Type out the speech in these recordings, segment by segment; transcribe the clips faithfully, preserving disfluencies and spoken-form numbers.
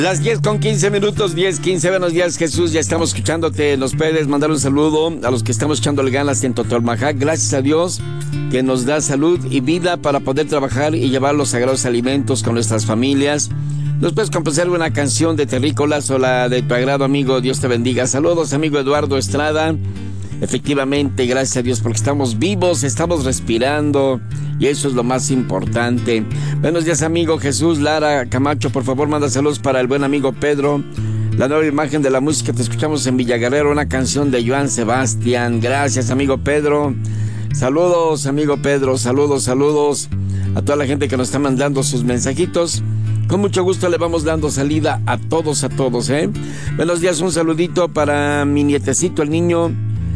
Las diez con quince minutos, diez, quince, buenos días Jesús, ya estamos escuchándote, nos puedes mandar un saludo a los que estamos echándole ganas en Totoalmajac, gracias a Dios que nos da salud y vida para poder trabajar y llevar los sagrados alimentos con nuestras familias. Nos puedes complacer una canción de Terrícolas o la de tu agrado, amigo, Dios te bendiga. Saludos, amigo Eduardo Estrada. Efectivamente, gracias a Dios porque estamos vivos, estamos respirando y eso es lo más importante. Buenos días, amigo Jesús. Lara Camacho, por favor, manda saludos para el buen amigo Pedro. La nueva imagen de la música, te escuchamos en Villaguerrero, una canción de Joan Sebastián. Gracias, amigo Pedro. Saludos, amigo Pedro, saludos, saludos a toda la gente que nos está mandando sus mensajitos. Con mucho gusto le vamos dando salida a todos, a todos, ¿eh? Buenos días, un saludito para mi nietecito, el niño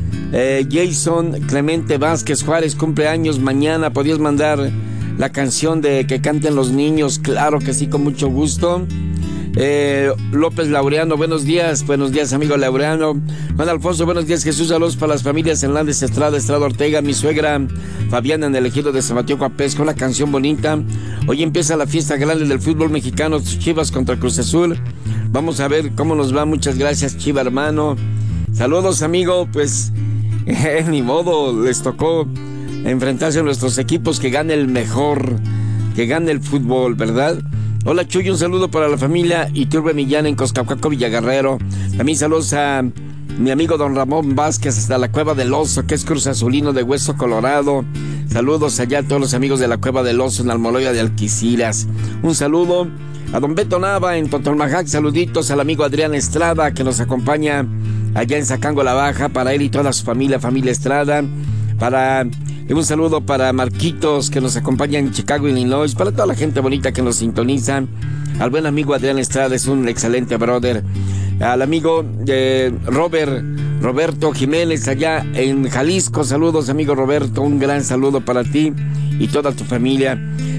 eh, Jason Clemente Vázquez Juárez, cumpleaños mañana. ¿Podrías mandar la canción de Que canten los niños? Claro que sí, con mucho gusto. Eh, López Laureano, buenos días, buenos días, amigo Laureano. Juan Alfonso, buenos días, Jesús. Saludos para las familias Hernández Estrada, Estrada Ortega, mi suegra Fabiana en el ejido de San Mateo Coapesco, una canción bonita. Hoy empieza la fiesta grande del fútbol mexicano, Chivas contra Cruz Azul. Vamos a ver cómo nos va. Muchas gracias, Chiva hermano. Saludos, amigo. Pues eh, ni modo, les tocó enfrentarse a nuestros equipos. Que gane el mejor, que gane el fútbol, ¿verdad? Hola, Chuy, un saludo para la familia Iturbe Millán en Coscahuaco, Villaguerrero. También saludos a mi amigo don Ramón Vázquez hasta la Cueva del Oso, que es Cruz Azulino de Hueso Colorado. Saludos allá a todos los amigos de la Cueva del Oso en Almoloya de Alquiciras. Un saludo a don Beto Nava en Totoalmajac. Saluditos al amigo Adrián Estrada que nos acompaña allá en Zacango la Baja, para él y toda su familia, familia Estrada. Para... Un saludo para Marquitos, que nos acompaña en Chicago, Illinois. Para toda la gente bonita que nos sintoniza. Al buen amigo Adrián Estrada, es un excelente brother. Al amigo eh, Robert, Roberto Jiménez, allá en Jalisco. Saludos, amigo Roberto. Un gran saludo para ti y toda tu familia.